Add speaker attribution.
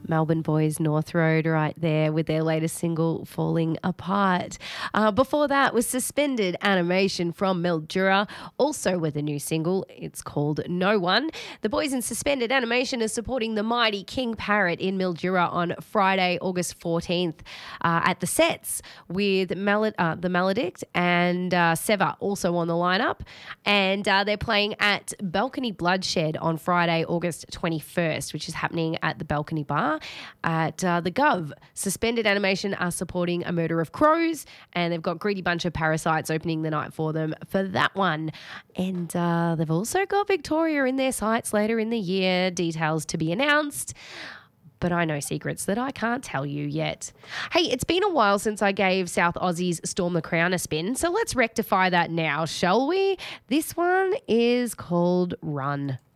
Speaker 1: Melbourne Boys North Road right there with their latest single, Falling Apart. Before that was Suspended Animation from Mildura, also with a new single. It's called No One. The boys in Suspended Animation are supporting the mighty King Parrot in Mildura on Friday, August 14th at the Sets with the Maledict and Seva also on the lineup. And they're playing at Balcony Bloodshed on Friday, August 21st, which is happening at the Balcony Bar at the Gov. Suspended Animation are supporting A Murder of Crows, and they've got Greedy Bunch of Parasites opening the night for them for that one. And they've also got Victoria in their sights later in the year. Details to be announced. But I know secrets that I can't tell you yet. Hey, it's been a while since I gave South Aussie's Storm the Crown a spin, so let's rectify that now, shall we? This one is called Run.